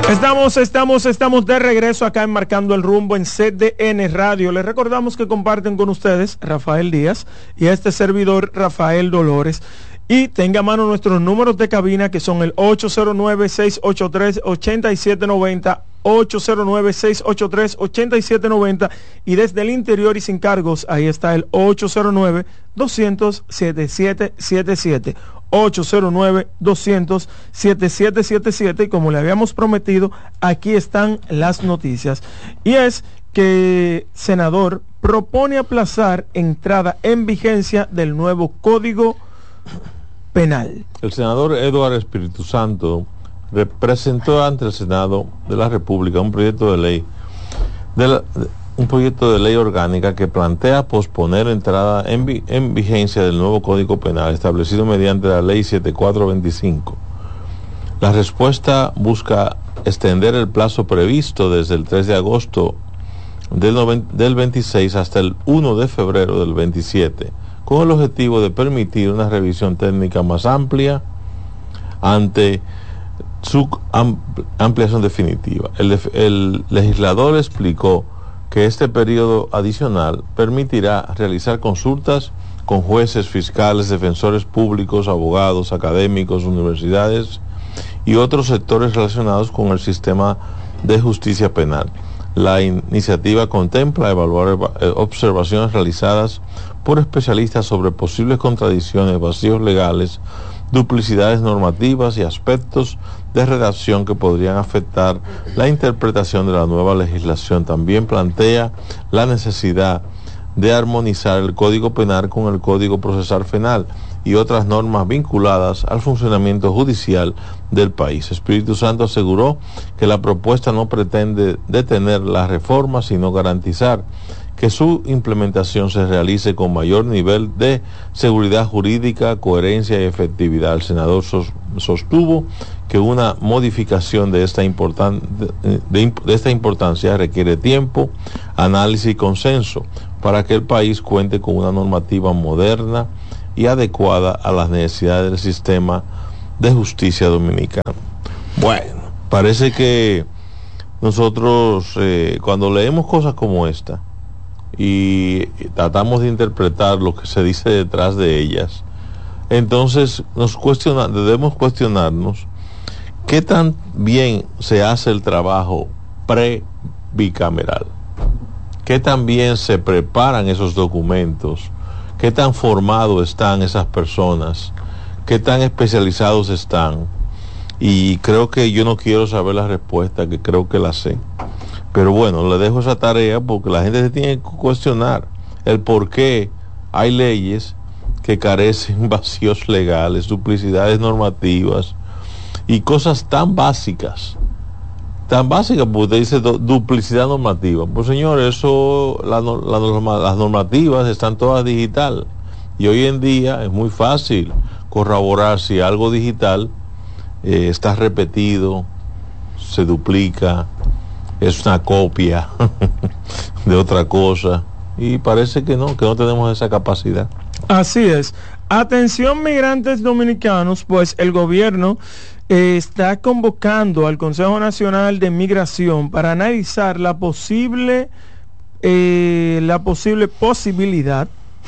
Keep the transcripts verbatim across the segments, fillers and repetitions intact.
Estamos, estamos, estamos de regreso acá en Marcando el Rumbo en C D N Radio. Les recordamos que comparten con ustedes Rafael Díaz y este servidor Rafael Dolores. Y tenga a mano nuestros números de cabina, que son el ocho cero nueve, seis ocho tres, ocho siete nueve cero, ocho cero nueve, seis ocho tres, ocho siete nueve cero, y desde el interior y sin cargos, ahí está el ocho cero nueve, doscientos, setenta y siete setenta y siete, ocho cero nueve, doscientos, setenta y siete setenta y siete, y como le habíamos prometido, aquí están las noticias. Y es que senador propone aplazar entrada en vigencia del nuevo Código Penal. El senador Eduardo Espíritu Santo representó ante el Senado de la República un proyecto de ley de la, un proyecto de ley orgánica que plantea posponer entrada en, vi, en vigencia del nuevo Código Penal establecido mediante la ley setenta y cuatro veinticinco. La respuesta busca extender el plazo previsto desde el tres de agosto del, noventa, del veintiséis hasta el uno de febrero del veintisiete, con el objetivo de permitir una revisión técnica más amplia ante su ampliación definitiva. El, el legislador explicó que este periodo adicional permitirá realizar consultas con jueces, fiscales, defensores públicos, abogados, académicos, universidades y otros sectores relacionados con el sistema de justicia penal. La iniciativa contempla evaluar observaciones realizadas por especialistas sobre posibles contradicciones, vacíos legales, duplicidades normativas y aspectos de redacción que podrían afectar la interpretación de la nueva legislación. También plantea la necesidad de armonizar el Código Penal con el Código Procesal Penal y otras normas vinculadas al funcionamiento judicial del país. Espíritu Santo aseguró que la propuesta no pretende detener la reforma, sino garantizar que su implementación se realice con mayor nivel de seguridad jurídica, coherencia y efectividad. El senador sostuvo que una modificación de esta, importan, de, de, de esta importancia requiere tiempo, análisis y consenso para que el país cuente con una normativa moderna y adecuada a las necesidades del sistema de justicia dominicano. Bueno, parece que nosotros eh, cuando leemos cosas como esta y tratamos de interpretar lo que se dice detrás de ellas, entonces nos cuestiona, debemos cuestionarnos qué tan bien se hace el trabajo pre-bicameral, qué tan bien se preparan esos documentos, qué tan formados están esas personas, qué tan especializados están. Y creo que yo no quiero saber la respuesta, que creo que la sé. Pero bueno, le dejo esa tarea porque la gente se tiene que cuestionar el por qué hay leyes que carecen vacíos legales, duplicidades normativas y cosas tan básicas, tan básicas, porque usted dice do, duplicidad normativa. Pues señor, eso, la, la norma, las normativas están todas digital y hoy en día es muy fácil corroborar si algo digital eh, está repetido, se duplica, es una copia de otra cosa, y parece que no, que no tenemos esa capacidad. Así es. Atención migrantes dominicanos, pues el gobierno eh, está convocando al Consejo Nacional de Migración para analizar la posible eh, la posible posibilidad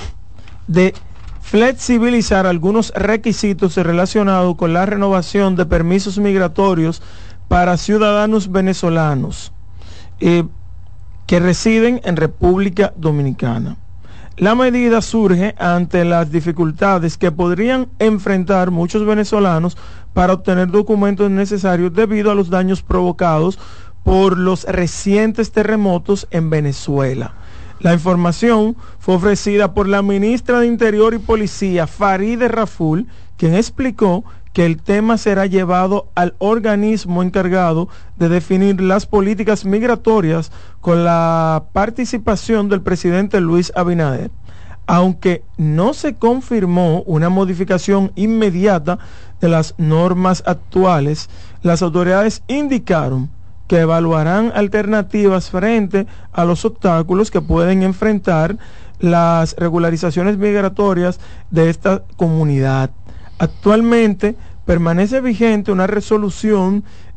de flexibilizar algunos requisitos relacionados con la renovación de permisos migratorios para ciudadanos venezolanos Eh, que residen en República Dominicana. La medida surge ante las dificultades que podrían enfrentar muchos venezolanos para obtener documentos necesarios debido a los daños provocados por los recientes terremotos en Venezuela. La información fue ofrecida por la ministra de Interior y Policía, Farideh Raful, quien explicó que el tema será llevado al organismo encargado de definir las políticas migratorias con la participación del presidente Luis Abinader. Aunque no se confirmó una modificación inmediata de las normas actuales, las autoridades indicaron que evaluarán alternativas frente a los obstáculos que pueden enfrentar las regularizaciones migratorias de esta comunidad. Actualmente permanece vigente una resolución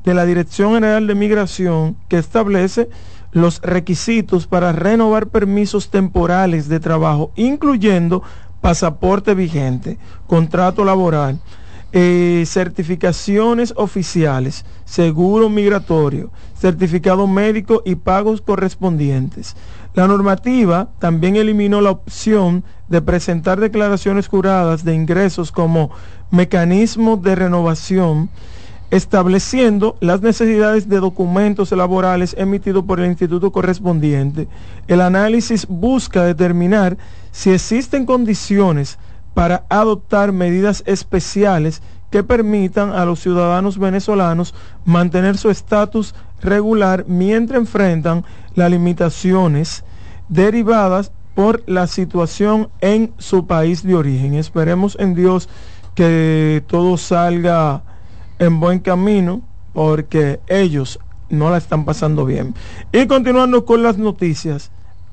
de la Dirección General de Migración que establece los requisitos para renovar permisos temporales de trabajo, incluyendo pasaporte vigente, contrato laboral, eh, certificaciones oficiales, seguro migratorio, certificado médico y pagos correspondientes. La normativa también eliminó la opción de presentar declaraciones juradas de ingresos como mecanismo de renovación, estableciendo las necesidades de documentos laborales emitidos por el instituto correspondiente. El análisis busca determinar si existen condiciones para adoptar medidas especiales que permitan a los ciudadanos venezolanos mantener su estatus regular mientras enfrentan las limitaciones derivadas por la situación en su país de origen. Esperemos en Dios que todo salga en buen camino, porque ellos no la están pasando bien. Y continuando con las noticias,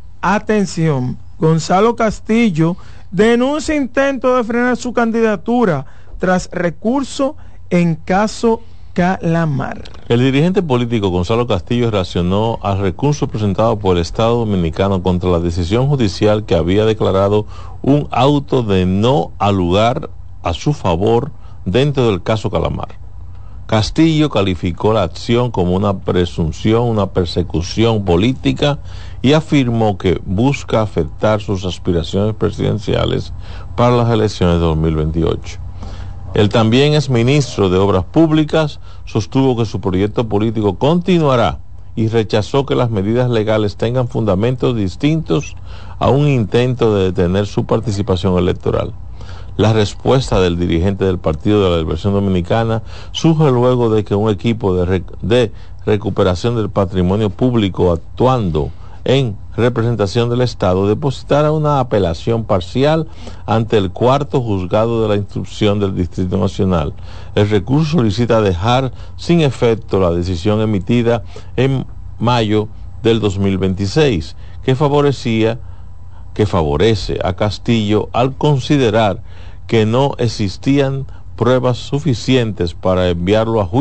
atención, Gonzalo Castillo denuncia intento de frenar su candidatura tras recurso en caso Calamar. El dirigente político Gonzalo Castillo reaccionó al recurso presentado por el Estado Dominicano contra la decisión judicial que había declarado un auto de no al lugar a su favor dentro del caso Calamar. Castillo calificó la acción como una presunción, una persecución política y afirmó que busca afectar sus aspiraciones presidenciales para las elecciones de dos mil veintiocho. El también exministro de Obras Públicas sostuvo que su proyecto político continuará y rechazó que las medidas legales tengan fundamentos distintos a un intento de detener su participación electoral. La respuesta del dirigente del Partido de la Liberación Dominicana surge luego de que un equipo de, rec- de recuperación del patrimonio público actuando en representación del Estado depositara una apelación parcial ante el cuarto juzgado de la instrucción del Distrito Nacional. El recurso solicita dejar sin efecto la decisión emitida en mayo del dos mil veintiséis, que favorecía, que favorece a Castillo al considerar que no existían pruebas suficientes para enviarlo a juicio